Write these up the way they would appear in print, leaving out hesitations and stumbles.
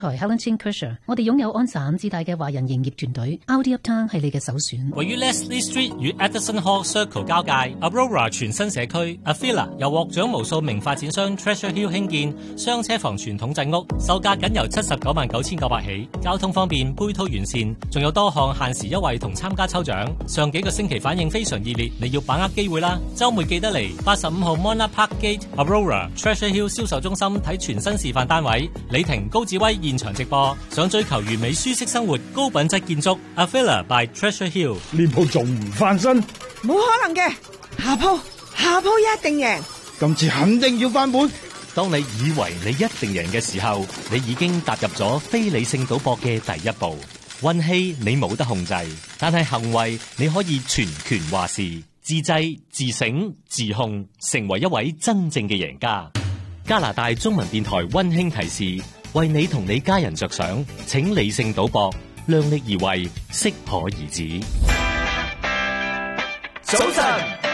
係 Helen Chin Kershaw， 我哋擁有安省至大嘅華人營業團隊 ，Audi Uptown 係你嘅首選。 位於 Leslie Street 與 Edison Hall Circle 交界 ，Aurora 全新社區 ，Avila 由獲獎無數名發展商 Treasure Hill 興建雙車房傳統鎮屋，售價僅由799900起，交通方便，配套完善，仲有多項限時優惠同參加抽獎。上幾個星期反應非常熱烈，你要把握機會啦！週末記得嚟85號 Monarch Park Gate Aurora Treasure Hill 銷售中心睇全新示範單位，李婷、高志威現場直播，想追求完美舒適生活、高品質建築 ，Avila by Treasure Hill。 呢鋪仲唔翻身？ 冇可能嘅，下鋪一定贏。 今次肯定要翻本。 當你以為你一定贏嘅時候，你已經踏入咗非理性賭博嘅第一步。運氣你冇得控制，但係行為你可以全權話事。自制、自省、自控，成為一位真正嘅贏家。加拿大中文電台溫馨提示：為你同你家人着想，請理性賭博，量力而為，適可而止。 早晨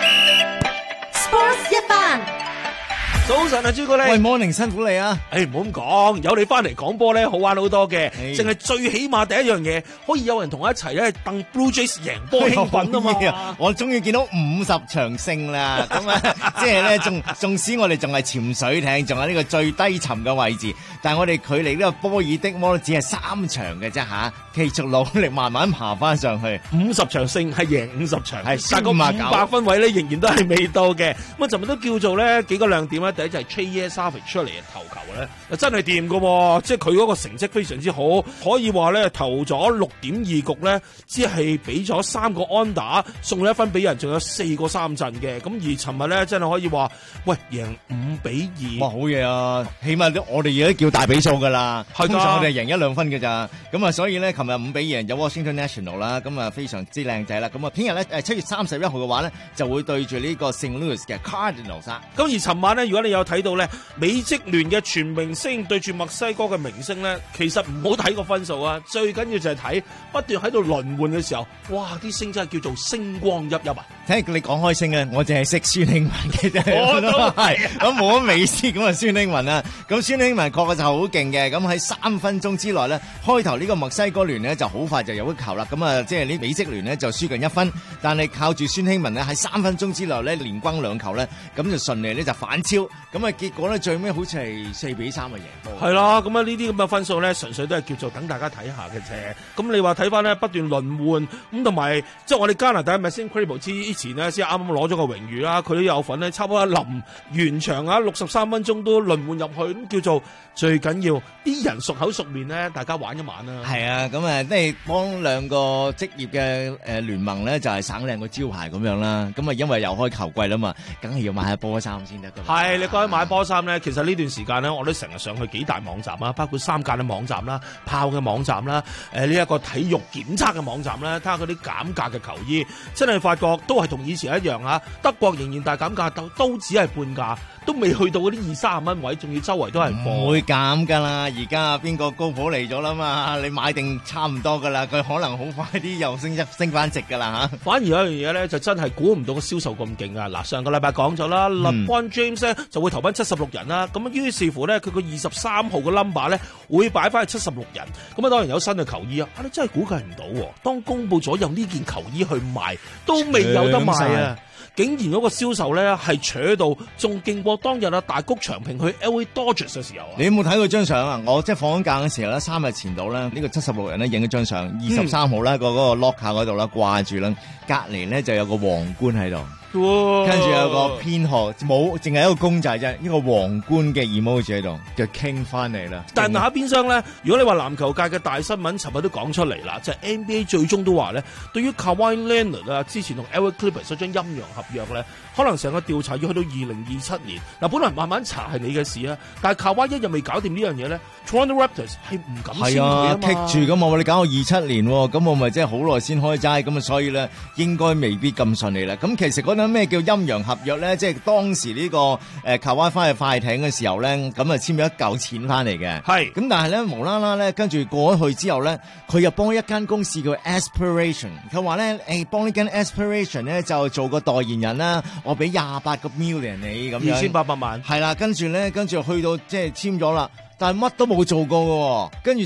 ，Sports 一班。 早晨啊，朱古力。 喂 ，Morning 辛苦你啊！ 唔好咁講，有你翻嚟講波咧，好玩好多嘅。淨係最起碼第一樣嘢，可以有人同我一齊咧，戥 Blue Jays 贏波興奮啊嘛！ 我終於見到50場勝啦，咁啊，即係咧，縱使我哋仲係潛水艇，仲喺呢個最低沉嘅位置，但係我哋距離呢個波爾的摩只係3場嘅啫吓，繼續努力慢慢爬翻上去。 50場勝係贏50場， 係但個500分位咧仍然都係未到嘅。咁啊，尋日都叫做咧幾個亮點啦。第一就係 Trey Savage 出嚟嘅投球咧，真係掂噶，即係佢嗰個成績非常之好，可以話咧投咗6.2局咧，只係俾咗3個安打，送咗1分俾人，仲有4個3振嘅。咁而尋日咧真係可以話，喂，贏5-2， 哇，好嘢啊！起碼我哋而家叫大比數噶啦，通常我哋贏1-2分嘅咋。咁啊，所以咧，琴日5-2贏咗 Washington National 啦，咁啊非常之靚仔啦。咁啊，聽日咧7月31號嘅話咧，就會對住呢個 St. Louis 嘅 Cardinals。咁而尋晚咧，如果你有睇到咧，美職聯嘅全明星對住墨西哥嘅明星咧，其實唔好睇個分數啊，最緊要就係睇不斷喺度輪換嘅時候，哇！啲星真係叫做星光熠熠啊！ 睇你講開星啊，我淨係識孫興文嘅啫，我都係咁冇咗美斯咁啊，孫興文啊，咁孫興文確實就好勁嘅，咁喺3分鐘之內咧，開頭呢個墨西哥聯呢就好快就有一球啦，咁啊即係呢美職聯呢就輸近1分，但係靠住孫興文呢喺3分鐘之內咧連轟2球咧，咁就順利咧就反超，咁啊結果咧最尾好似係4-3嘅贏波。 係啦，咁啊呢啲咁嘅分數咧，純粹都係叫做等大家睇下嘅啫。咁你話睇翻咧不斷輪換，咁同埋即係我哋加拿大 Maxime Crable 之前呢，先啱啱攞咗個榮譽啦，佢都有份咧，差唔多臨完場啊63分鐘都輪換入去，咁叫做最緊要啲人熟口熟面咧，大家玩一晚啦。 係啊，咁啊即係幫兩個職業嘅聯盟咧，就係省靚個招牌咁樣啦。咁啊因為又開球季啦嘛，梗係要買下波衫先得噶。 係，你講起買波衫咧，其實呢段時間咧，我都成日上去幾大網站啦，包括3間嘅網站啦、炮嘅網站啦、呢一個體育檢測嘅網站啦，睇下嗰啲減價嘅球衣，真係發覺都係同以前一樣啊！德國仍然大減價，都只係半價，都未去到嗰啲20-30蚊位，仲要周圍都係貨。 唔會減噶啦，而家邊個高普嚟咗啦嘛？你買定差唔多噶啦，佢可能好快啲又升翻值噶啦嚇。 反而有一樣嘢咧，就真係估唔到個銷售咁勁啊！嗱，上個禮拜講咗啦，LeBron James 咧就會投奔76人啦，咁於是乎咧，佢個23號嘅 number 咧會擺翻去76人，咁啊當然有新嘅球衣啊！你真係估計唔到，當公佈咗有呢件球衣去賣，都未有得賣啊！竟然嗰個銷售咧係扯到仲勁過當日啊大谷翔平去 LA Dodgers 嘅時候啊！ 你有冇睇過張相啊？我即係放緊假嘅時候咧，3日前度咧，呢個76人咧影咗張相，23號咧個嗰個 locker 嗰度啦掛住啦，隔離咧就有個皇冠喺度。跟住有個編號，冇，淨係一個公仔啫，一個皇冠嘅 emoji 喺度，就傾翻嚟啦。 但係下邊廂咧，如果你話籃球界嘅大新聞，尋日都講出嚟啦，就係 NBA 最終都話咧，對於 Kawhi Leonard 啊，之前同 LA Clippers 嗰張陰陽合約咧，可能成個調查要去到2027年。嗱，本來慢慢查係你嘅事啊，但係 Kawhi 一日未搞掂呢樣嘢咧 ，Toronto Raptors 係唔敢簽佢啊嘛。 棘住咁我哋搞到27年喎，咁我咪即係好耐先開齋，咁啊所以咧應該未必咁順利啦。咁其實嗰陣咩叫陰陽合約咧？即係當時呢個Kawhi翻去快艇嘅時候咧，咁啊簽咗一嚿錢翻嚟嘅。係。咁但係咧無啦啦咧，跟住過咗去之後咧，佢又幫一間公司叫 Aspiration， 佢話咧幫呢間 Aspiration 咧就做個代言人啦，我俾28個 million 你咁樣。2800萬。係啦，跟住去到即係簽咗啦。 但係乜都冇做過嘅，跟住